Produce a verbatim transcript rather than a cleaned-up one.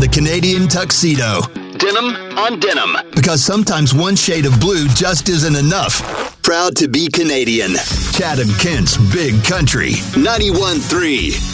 the Canadian tuxedo. Denim on denim. Because sometimes one shade of blue just isn't enough. Proud to be Canadian. Chatham Kent's Big Country. ninety-one point three.